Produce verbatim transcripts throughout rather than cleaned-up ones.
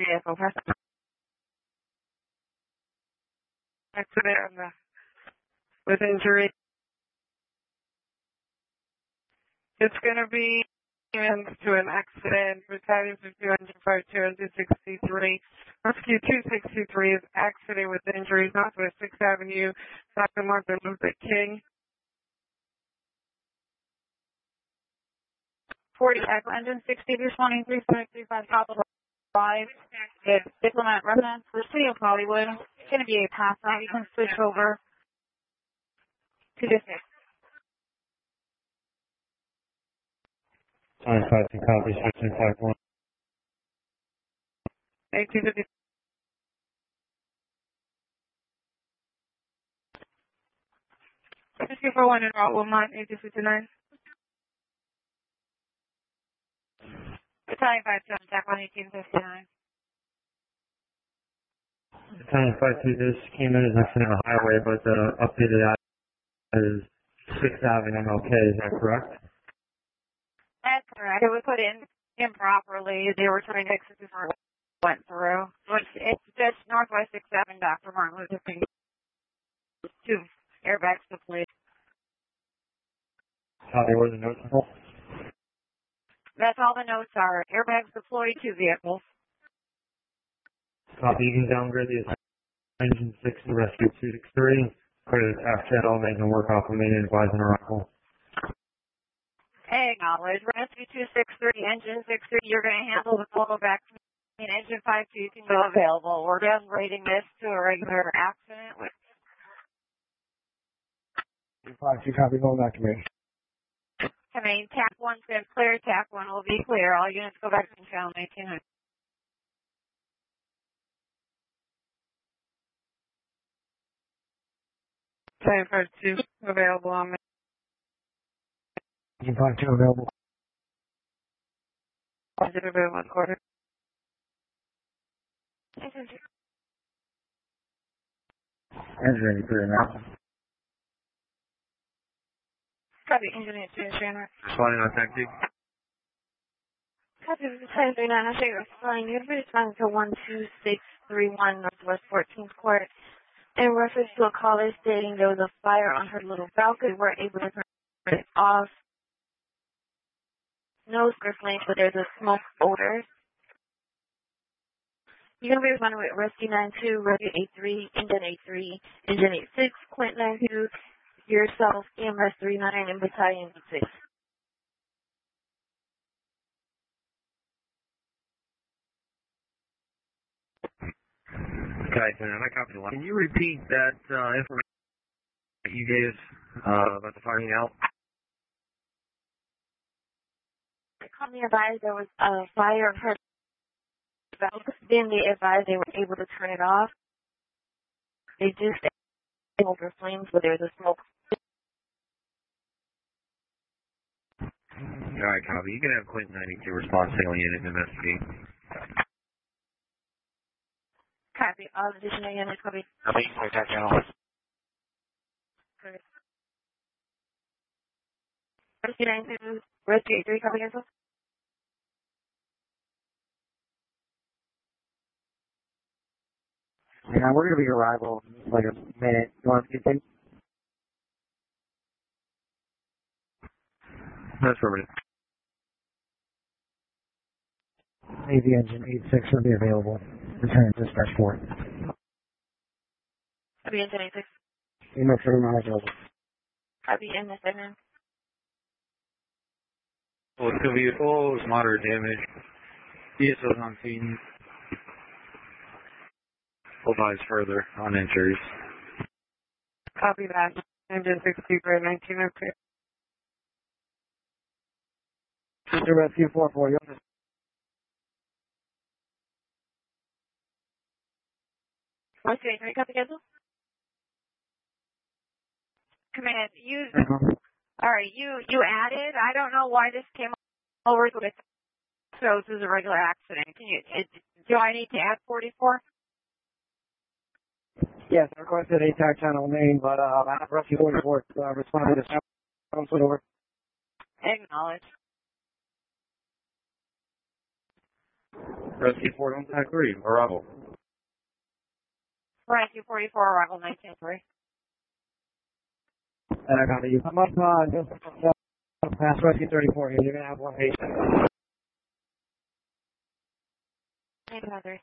vehicle. Press accident on the, with injury. It's going to be to an accident. Battalion fifty-one, five two sixty-three. Rescue two sixty-three is accident with injuries, Northwest sixth Avenue, Doctor Martin Luther King. forty, Echo Engine sixty, responding three five three five, top of five. It's Diplomat residence for the City of Hollywood. It's going to be a pass out. You can switch over to this. Time five two copy, switching five one. eighteen fifty. two four one in Route one nine, eighteen fifty-nine. Battalion five two, attack one eighteen fifty-nine. Battalion five two, this came in as an accident on the highway, but the uh, updated address is sixth Avenue M L K, is that correct? That's correct. It was put in improperly. They were trying to fix it before it went through. It's, it's just Northwest sixth Avenue, Doctor Martin Luther King. Two airbags deployed. Copy, where the notes are? That's all the notes are. Airbags deployed, two vehicles. Copy, you can downgrade the engine six to rescue two sixty-three. Clear the task channel, making work off of main advising arrival. Acknowledge. Rescue two sixty-three, engine six three, you're going to handle the photo back to me. Engine five two, you can go available. We're downgrading this to a regular accident. With five two, copy, going back to me. I mean, T A C one says clear, T A C one will be clear. All units go back to channel eighteen hundred. Time five two, available on me. Engine five two, available. Positive available on quarter. Engine ready, clear now. Copy, engine eight two, Shannon. Responding on tactic. Copy, Battalion three nine, I say responding. You're responding to one two six three one Northwest fourteenth Court. In reference to a caller stating there was a fire on her little balcony, we're able to turn it off. No square flames, but there's a smoke odor. You're going to be responding with Rescue nine two, Rescue eight three, Engine eight three, Engine eight six, Quint nine two, yourself, E M S three nine, and Battalion six. Okay, I copy the line. Can you repeat that uh, information that you gave uh, about the firing out? They advised there was a fire on her balcony. Then they advised they were able to turn it off. They just over flames, but there's a smoke. All right, copy. You can have Quint ninety-two response signal unit investigate. Copy. All additional units, copy. Copy. Contact channel. Correct. Rescue nine two, Rescue eight three, copy yourself. Yeah, we're going to be arrival in like a minute. You want to get in? That's perfect. Navy engine eight six will be available. Return to dispatch four. Copy, engine eight six. You know, for my available. Copy, M S N N. Well, the vehicle is moderate damage. D S O's on scene. We'll advise further on injuries. Copy that. Engine sixty for nineteen okay. Sister Rescue four four. Rescue eight three, copy schedule. Command, you, Uh-huh. alright, you, you added, I don't know why this came over with, so this is a regular accident. Can you, it, do I need to add forty-four? Yes, I requested a tag channel name, but uh, I have Rescue forty-four uh, responded to sound split over. Acknowledge. Rescue four, contact three, arrival. Rescue forty-four, arrival nineteen three. And I got you. I'm up, uh, just, uh, past Rescue thirty-four here. You're going to have one patient. nineteen three.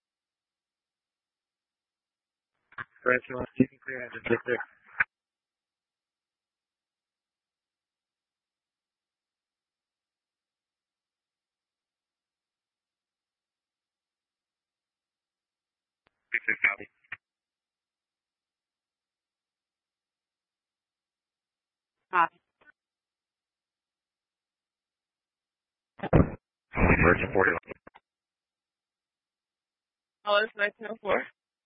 Rescue one, you can clear engine six six. six six, copy. Copy. Rescue forty. Oh, it's nineteen oh four.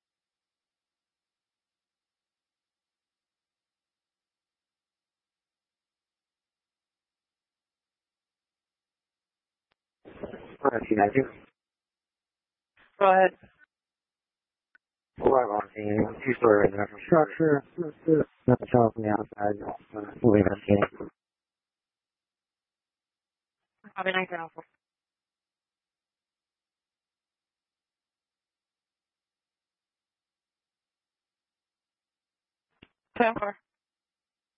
Rescue ninety. Go ahead. Arrive on scene. Two-story residential structure. Nothing showing from the outside. Uh, moving investigating. Copy nineteen oh four. ten four.